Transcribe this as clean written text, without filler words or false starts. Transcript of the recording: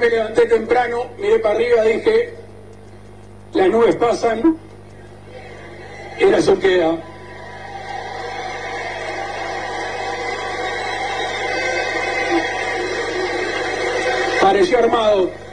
me levanté temprano, miré para arriba, dije, las nubes pasan, era eso queda. Pareció armado.